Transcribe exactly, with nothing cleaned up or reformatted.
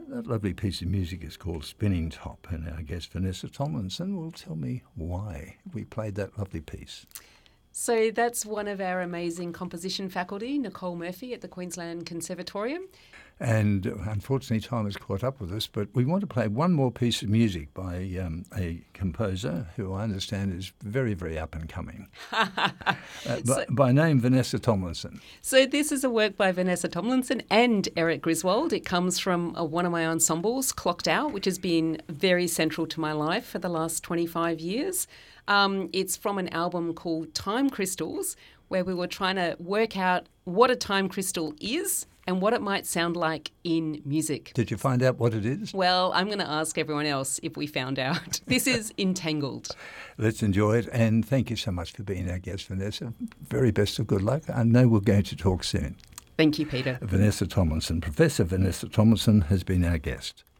That lovely piece of music is called Spinning Top, and our guest Vanessa Tomlinson will tell me why we played that lovely piece. So that's one of our amazing composition faculty, Nicole Murphy at the Queensland Conservatorium. And unfortunately time has caught up with us, but we want to play one more piece of music by um, a composer who I understand is very, very up and coming. uh, so, by, by name Vanessa Tomlinson. So this is a work by Vanessa Tomlinson and Eric Griswold. It comes from uh, one of my ensembles, Clocked Out, which has been very central to my life for the last twenty-five years. Um, it's from an album called Time Crystals, where we were trying to work out what a time crystal is and what it might sound like in music. Did you find out what it is? Well, I'm going to ask everyone else if we found out. This is Entangled. Let's enjoy it, and thank you so much for being our guest, Vanessa. Very best of good luck. I know we're going to talk soon. Thank you, Peter. Vanessa Tomlinson, Professor Vanessa Tomlinson has been our guest.